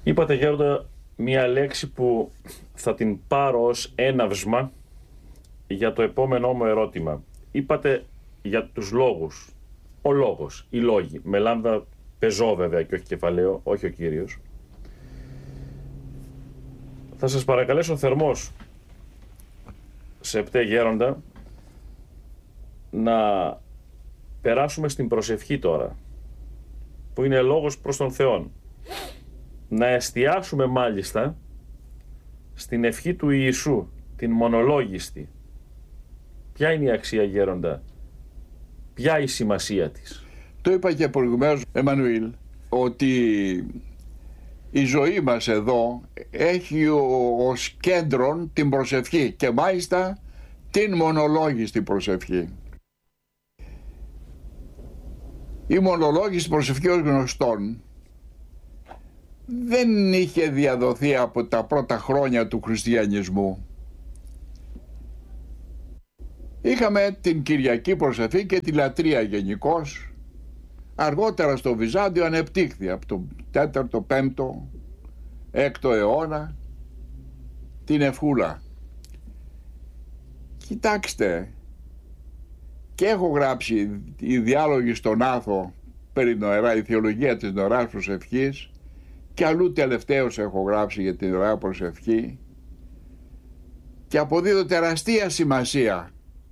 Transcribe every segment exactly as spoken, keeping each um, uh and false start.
Είπατε, Γέροντα, μία λέξη που θα την πάρω ως έναυσμα για το επόμενό μου ερώτημα. Είπατε για τους λόγους. Ο λόγος, οι λόγοι. Με λάμδα πεζό βέβαια και όχι κεφαλαίο, όχι ο Κύριος. Θα σας παρακαλέσω θερμός, Σεπτέ Γέροντα, να περάσουμε στην προσευχή τώρα, που είναι λόγος προς τον Θεόν. Να εστιάσουμε μάλιστα στην ευχή του Ιησού, την μονολόγιστη. Ποια είναι η αξία, Γέροντα? Ποια η σημασία της? Το είπα και προηγουμένως, Εμμανουήλ, ότι η ζωή μας εδώ έχει ως κέντρο την προσευχή και μάλιστα την μονολόγιστη προσευχή. Η μονολόγιστη προσευχή ως γνωστόν δεν είχε διαδοθεί από τα πρώτα χρόνια του χριστιανισμού. Είχαμε την Κυριακή προσευχή και τη λατρεία γενικώς. Αργότερα στο Βυζάντιο ανεπτύχθη από το τέταρτο, πέμπτο, έκτο αιώνα την ευχούλα. Κοιτάξτε, και έχω γράψει οι διάλογοι στον Άθο περί νοερά, η θεολογία της νοεράς προσευχής, και αλλού τελευταίως έχω γράψει για την νοερά προσευχή, και αποδίδω τεραστία σημασία.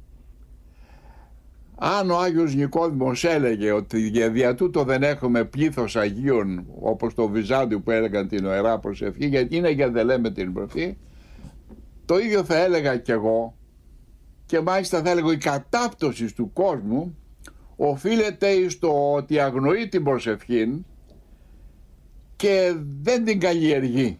Αν ο Άγιος Νικόδημος έλεγε ότι για δια τούτο δεν έχουμε πλήθος Αγίων όπως το Βυζάντιο που έλεγαν την νοερά προσευχή, γιατί είναι για δεν λέμε την προσευχή, το ίδιο θα έλεγα κι εγώ, και μάλιστα θα έλεγα η κατάπτωση του κόσμου οφείλεται στο ότι αγνοεί την προσευχή και δεν την καλλιεργεί.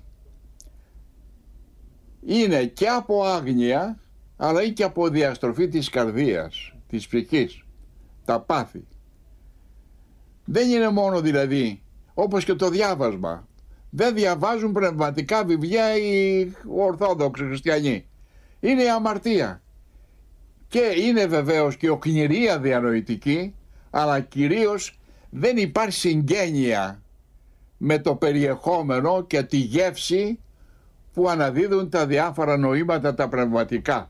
Είναι και από άγνοια, αλλά είναι και από διαστροφή της καρδίας, της ψυχής, τα πάθη. Δεν είναι μόνο δηλαδή, όπως και το διάβασμα. Δεν διαβάζουν πνευματικά βιβλία οι Ορθόδοξοι χριστιανοί. Είναι η αμαρτία. Και είναι βεβαίως και οκνηρία διανοητική, αλλά κυρίως δεν υπάρχει συγγένεια με το περιεχόμενο και τη γεύση που αναδίδουν τα διάφορα νοήματα τα πνευματικά.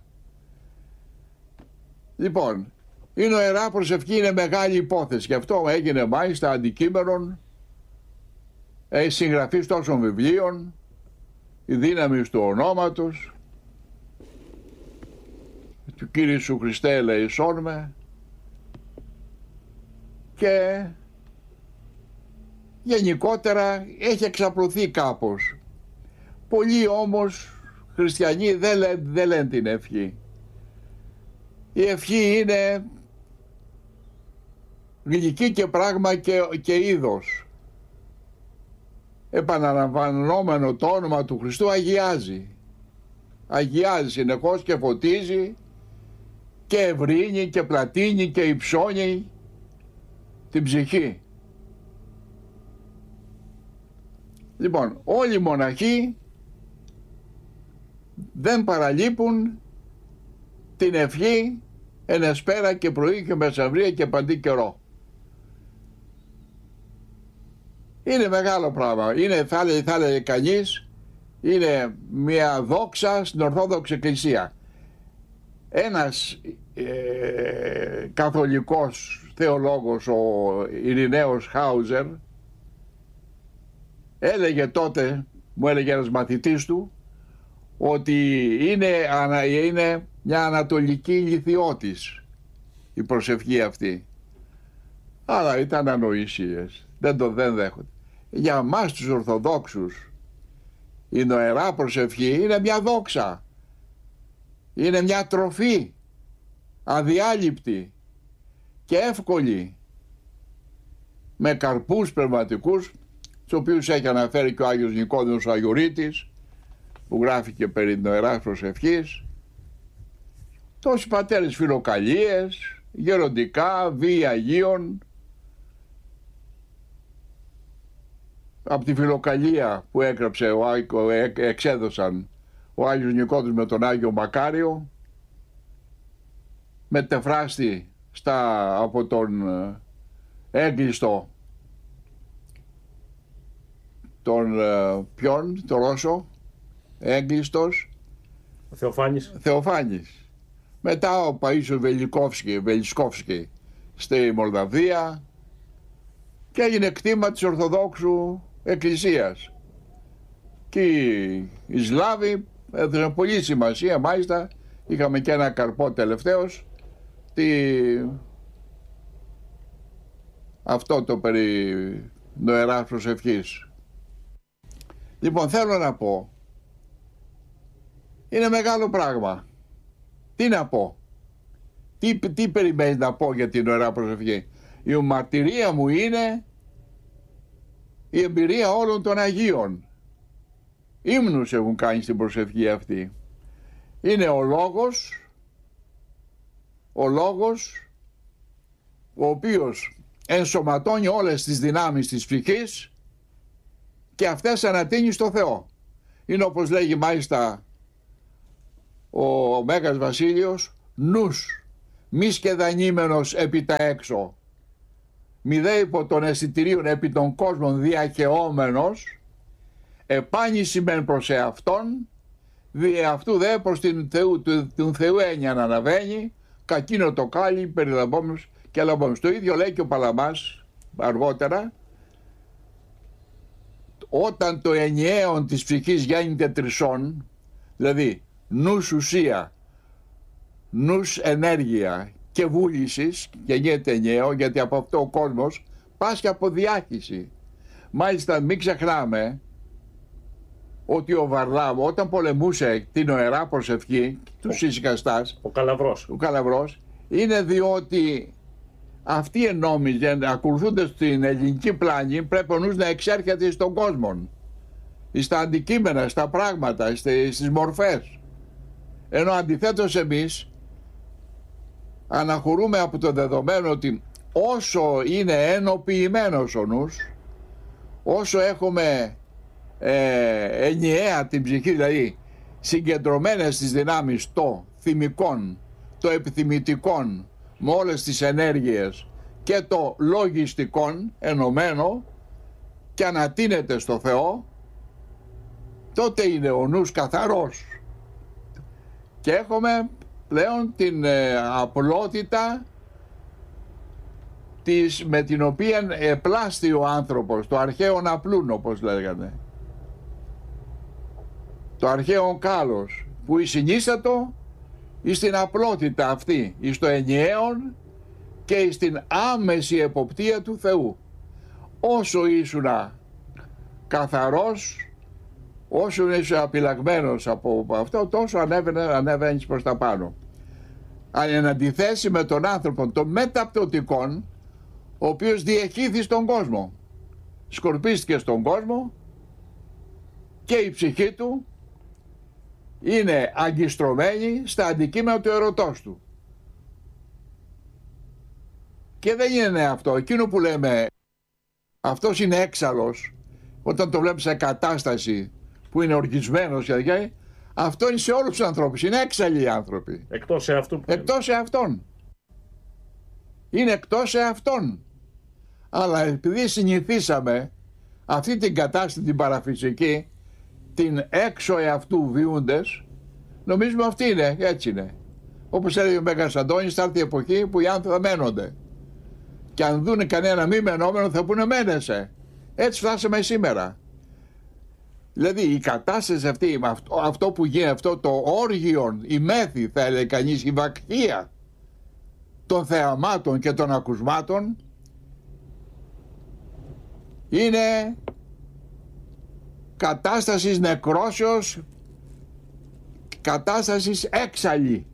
Λοιπόν, η νοερά προσευχή είναι μεγάλη υπόθεση, γι' αυτό έγινε μάλιστα αντικείμενον ε, συγγραφής τόσων βιβλίων, η δύναμη του ονόματος, του Κύριε Σου Χριστέ ελεησόν με, και γενικότερα έχει εξαπλωθεί κάπως. Πολλοί όμως χριστιανοί δεν λένε, δεν λένε την ευχή. Η ευχή είναι γλυκή και πράγμα και, και είδος. Επαναλαμβανόμενο το όνομα του Χριστού αγιάζει. Αγιάζει συνεχώς και φωτίζει και ευρύνει και πλατύνει και υψώνει την ψυχή. Λοιπόν, όλοι οι μοναχοί δεν παραλείπουν την ευχή εν εσπέρα και πρωί και μεσημβρία και παντή καιρό. Είναι μεγάλο πράγμα. Είναι, θα έλεγε, θα έλεγε κανείς, είναι μια δόξα στην Ορθόδοξη Εκκλησία. Ένας ε, καθολικός θεολόγος, ο Ειρηναίος Χάουζερ, έλεγε τότε, μου έλεγε ένας μαθητής του, ότι είναι, είναι μια ανατολική ηλιθιώτης η προσευχή αυτή. Αλλά ήταν ανοησίες, δεν το δεν δέχονται. Για μας τους Ορθοδόξους η νοερά προσευχή είναι μια δόξα, είναι μια τροφή αδιάλειπτη και εύκολη, με καρπούς πνευματικούς, τους οποίους έχει αναφέρει και ο Άγιος Νικόδημος ο Αγιορείτης, που γράφει και περί νοεράς προσευχής. Τόσοι πατέρες φιλοκαλίες, γεροντικά, βίοι Αγίων. Από τη φιλοκαλία που έγραψε, ο Άγιο, εξέδωσαν ο Άγιος Νικόδημος με τον Άγιο Μακάριο, μετεφράστη στα, από τον έγκλειστο τον ε, ποιον, τον Ρώσο, έγκλειστος, Ο Θεοφάνης. Θεοφάνης. Μετά ο Παΐσιος Βελικόφσκι, Βελισκόφσκι στη Μολδαβία και έγινε κτήμα της Ορθοδόξου Εκκλησίας. Και οι Σλάβοι έδωσαν πολύ σημασία, μάλιστα είχαμε και ένα καρπό τελευταίος, τη... αυτό το περί νοεράς προσευχής. Λοιπόν, θέλω να πω, είναι μεγάλο πράγμα. Τι να πω, τι, τι περιμένεις να πω για την νοερά προσευχή. Η μαρτυρία μου είναι η εμπειρία όλων των Αγίων. Ύμνους έχουν κάνει στην προσευχή αυτή. Είναι ο λόγος, ο λόγος ο οποίος ενσωματώνει όλες τις δυνάμεις της ψυχής και αυτές ανατείνει στο Θεό. Είναι όπως λέγει μάλιστα ο Μέγας Βασίλειος, νους μη σκεδανήμενος επί τα έξω, μη δε υπό των αισθητηρίων επί των κόσμων διακαιόμενος, επάνηση μεν προς εαυτόν, δι' αυτού δε προς την Θεού, του, του Θεού έννοια να αναβαίνει, κακίνο το κάλλι περιλαμβόμενος και λαμβάνος. Το ίδιο λέει και ο Παλαμάς αργότερα, όταν το ενιαίον της ψυχής γίνεται τρισών, δηλαδή νους ουσία, νους ενέργεια και βούλησης, και γίνεται ενιαίο, γιατί από αυτό ο κόσμος πάσχει από διάχυση. Μάλιστα μην ξεχνάμε ότι ο Βαρλάμ όταν πολεμούσε την νοερά προσευχή του Συσικαστάς, ο Καλαβρός. ο Καλαβρός, είναι διότι αυτοί ενόμιζαν, ακολουθούνται στην ελληνική πλάνη, πρέπει ο νους να εξέρχεται στον κόσμο, στα αντικείμενα, στα πράγματα, στις μορφές. Ενώ αντιθέτως εμείς αναχωρούμε από το δεδομένο ότι όσο είναι ενοποιημένος ο νους, όσο έχουμε ε, ενιαία την ψυχή, δηλαδή συγκεντρωμένες τις δυνάμεις το θυμικών, το επιθυμητικών με όλες τις ενέργειες και το λογιστικόν ενωμένο και ανατείνεται στο Θεό, τότε είναι ο νους καθαρός και έχουμε πλέον την ε, απλότητα της, με την οποία επλάστη ο άνθρωπος, το αρχαίον απλούν όπως λέγανε, το αρχαίον κάλος που εισυνίστατο εις την απλότητα αυτή, εις το ενιαίον και εις την άμεση εποπτεία του Θεού. Όσο ήσουνα καθαρός, όσο είσαι απειλαγμένος από αυτό, τόσο ανέβαινε, ανέβαινες προς τα πάνω. Αν εν αντιθέσει με τον άνθρωπο των μεταπτωτικών, ο οποίος διεχύθη στον κόσμο, σκορπίστηκε στον κόσμο και η ψυχή του είναι αγκιστρωμένη στα αντικείμενα του ερωτός του. Και δεν είναι αυτό. Εκείνο που λέμε αυτός είναι έξαλλος, όταν το βλέπεις σε κατάσταση που είναι οργισμένος, αυτό είναι σε όλους τους ανθρώπους. Είναι έξαλλοι οι άνθρωποι. Εκτός σε αυτού που Εκτός σε αυτόν. Είναι εκτός σε αυτόν. Αλλά επειδή συνηθίσαμε αυτή την κατάσταση την παραφυσική, την έξω εαυτού βιούντες, νομίζουμε αυτή είναι, έτσι είναι. Όπως έλεγε ο Μέγας Αντώνης, θα έρθει η εποχή που οι άνθρωποι θα μένονται. Και αν δουν κανένα μη μενόμενο θα πούνε μένεσαι. Έτσι φτάσαμε σήμερα. Δηλαδή η κατάσταση αυτή, αυτό, αυτό που γίνεται, αυτό το όργιον, η μέθη θα έλεγε κανείς, η βακχία των θεαμάτων και των ακουσμάτων, είναι κατάστασης νεκρόσεως, κατάστασης έξαλλη.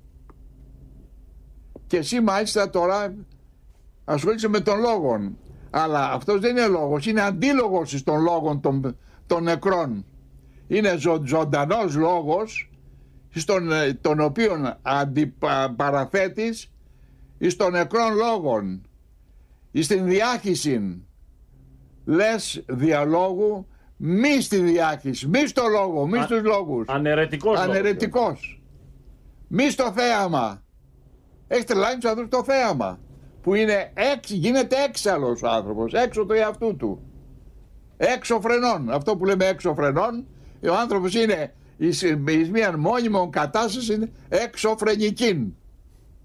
Και εσύ μάλιστα τώρα ασχολείσαι με τον λόγον, αλλά αυτός δεν είναι λόγος, είναι αντίλογος των λόγων των, των νεκρών. Είναι ζω, ζωντανός λόγος, στον τον οποίον αντιπαραθέτεις εις των νεκρών λόγων, εις την διάχυση λες διαλόγου, μη στη διάχυση, μη στο λόγο, μη στους λόγους. Αναιρετικός. Αναιρετικός. Μη στο θέαμα. Έχει τρελάνει τους ανθρώπους το θέαμα. Που είναι έξι, γίνεται έξαλλος ο άνθρωπος, έξω του εαυτού του. έξω φρενών. Αυτό που λέμε έξω φρενών, ο άνθρωπος είναι εις, εις μίαν μόνιμον κατάσταση, είναι έξω φρενικήν.